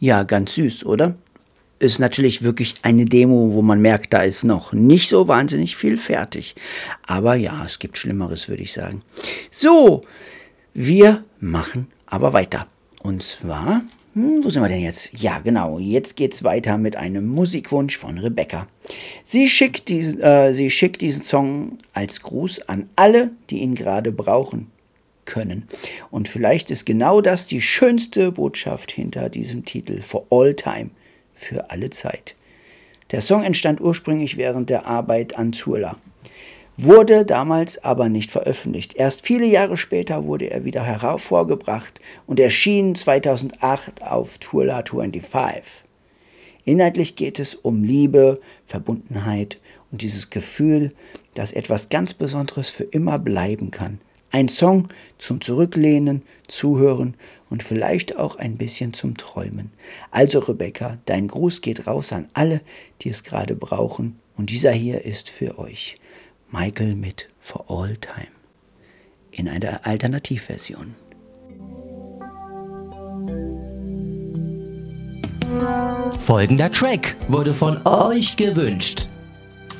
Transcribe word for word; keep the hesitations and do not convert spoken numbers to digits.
Ja, ganz süß, oder? Ist natürlich wirklich eine Demo, wo man merkt, da ist noch nicht so wahnsinnig viel fertig. Aber ja, es gibt Schlimmeres, würde ich sagen. So, wir machen aber weiter. Und zwar, hm, wo sind wir denn jetzt? Ja, genau, jetzt geht's weiter mit einem Musikwunsch von Rebecca. Sie schickt diesen, äh, sie schickt diesen Song als Gruß an alle, die ihn gerade brauchen können. Und vielleicht ist genau das die schönste Botschaft hinter diesem Titel, For All Time, für alle Zeit. Der Song entstand ursprünglich während der Arbeit an Thriller, wurde damals aber nicht veröffentlicht. Erst viele Jahre später wurde er wieder hervorgebracht und erschien zweitausendacht auf Thriller fünfundzwanzig. Inhaltlich geht es um Liebe, Verbundenheit und dieses Gefühl, dass etwas ganz Besonderes für immer bleiben kann. Ein Song zum Zurücklehnen, Zuhören und vielleicht auch ein bisschen zum Träumen. Also Rebecca, dein Gruß geht raus an alle, die es gerade brauchen. Und dieser hier ist für euch. Michael mit For All Time. In einer Alternativversion. Folgender Track wurde von euch gewünscht.